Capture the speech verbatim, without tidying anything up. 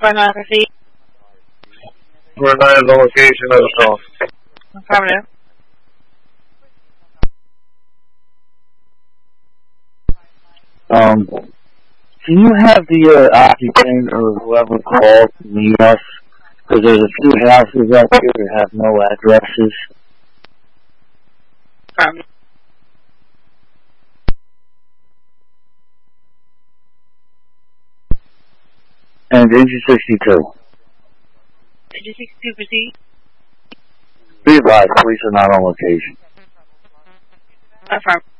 Find out if he. We're not at the location of the call. Affirmative. Um, can you have the uh, occupant or whoever called meet us? Because there's a few houses out here that have no addresses. Affirmative. And Engine sixty-two. Engine sixty-two, proceed. Be advised, police are not on location. Affirmative.